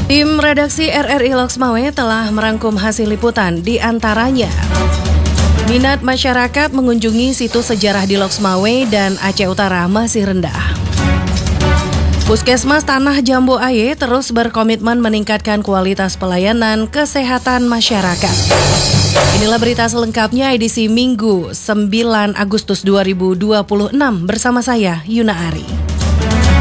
Tim redaksi RRI Loksmawe telah merangkum hasil liputan, di antaranya minat masyarakat mengunjungi situs sejarah di Loksmawe dan Aceh Utara masih rendah. Puskesmas Tanah Jambu Aye terus berkomitmen meningkatkan kualitas pelayanan kesehatan masyarakat. Inilah berita selengkapnya edisi Minggu 9 Agustus 2026 bersama saya, Yuna Ari.